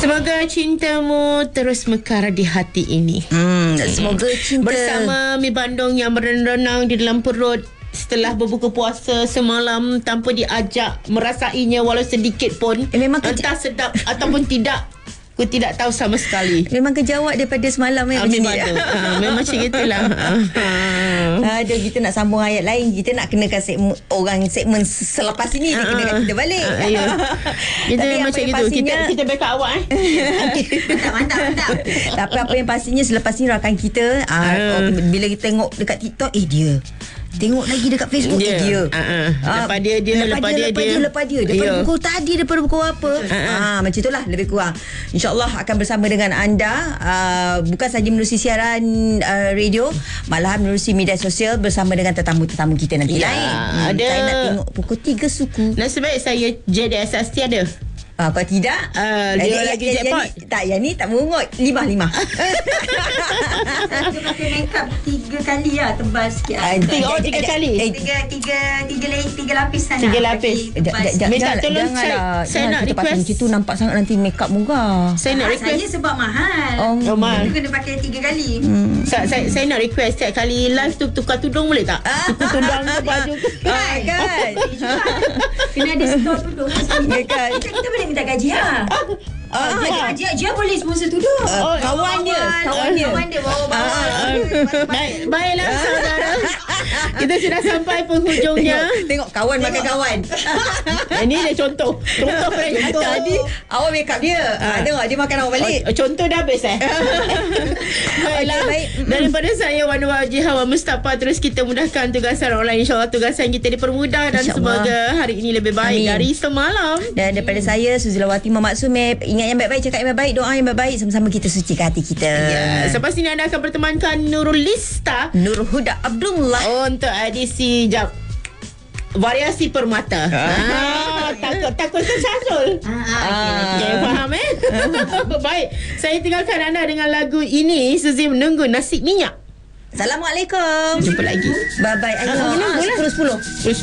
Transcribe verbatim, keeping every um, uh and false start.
Semoga cintamu terus mekar di hati ini. Hmm, semoga cinta bersama Mi Bandung yang berenang-renang di dalam perut setelah berbuka puasa semalam tanpa diajak merasainya walau sedikit pun. Eh, memang entah sedap ataupun tidak, aku tidak tahu sama sekali. Memang kejawat daripada semalam eh, Ah, macam ni. ha, memang macam itulah. Aduh, kita nak sambung ayat lain. Kita nak kenakan segmen, orang segmen selepas ini dia kenakan kita balik. Uh, ya. Kita Tapi macam apa yang gitu. pastinya, Kita kita backup awak eh. mantap, mantap, mantap. Tapi apa yang pastinya selepas ni rakan kita uh, Uh. bila kita tengok dekat TikTok, eh dia. Tengok lagi dekat Facebook, Dia. eh dia. Uh-uh. Lepas dia, dia. Lepas, Lepas dia, dia, lepas dia. dia, lepas dia. Daripada Ya. pukul tadi, daripada pukul apa. Uh-uh. Ah, macam itulah lebih kurang. InsyaAllah akan bersama dengan anda. Uh, bukan saja menerusi siaran uh, radio, malahan menerusi media sosial bersama dengan tetamu-tetamu kita nanti Ya, lain. Hmm, ada. Saya nak tengok pukul tiga suku. Nasib baik saya J D S S T ada. Ah, kalau tidak, Ah, dia yang- lagi yang- jackpot. yang ni- tak, yang ni tak mengungut. Lima-lima. Dia pakai makeup tiga kali lah, tebal sikit lah. Tiga, oh, tiga kali. Eh, Tiga, tiga, tiga, tiga, tiga lapisan Tiga lah. lapis. Bagi tebal Ja- ja- sikit. ja- Minta jangan- tolong janganlah. saya- saya Jangan nak kita pakai request. macam tu, nampak sangat nanti makeup murah. Saya nak Ah, request. saya sebab mahal. Oh, Oh, mahal. Dia kena pakai tiga kali. Hmm. Saya, saya, saya nak request setiap kali live tu tukar tudung boleh tak? Tukar tudung ke baju ke? Ah, kan? Kena ada store tudung lah sekali. Ya kan? Kita, kita boleh minta gaji lah. Ah, Ah, Jia, Jia boleh sponsor tudung. Oh, kawan dia, kawan dia. Kawan dia bawa-bawa. Baik, baiklah saudara. Kita sudah sampai penghujungnya. Tengok, tengok kawan makan kawan. Ini dia contoh. Contoh Fred. Tadi awak makeup dia. Ah, tengok dia makan awak balik. Oh, contoh dah habis eh. Baiklah. Okey, baik. Daripada saya Wan Wajihah Wan Mustafa, terus kita mudahkan tugasan orang lain. InsyaAllah tugasan kita dipermudah dan InsyaAllah. semoga hari ini lebih baik Amin. dari semalam. Dan daripada saya Suzilawati Muhammad Sumeb, ingat yang baik-baik, cakap yang baik-baik, doa yang baik-baik, sama-sama kita sucikan hati kita. Ya, selepas ini anda akan bertemankan Nurul Lista Nur Huda Abdullah. untuk edisi jap variasi permata. Ah, takut takut tersasul. Ah, ah, Ah. Okay, faham eh? Baik, saya tinggalkan anda dengan lagu ini. Suzy menunggu nasi minyak. Assalamualaikum. Jumpa lagi. Bye-bye. Ayo, Ah, menunggu lah. sepuluh sepuluh.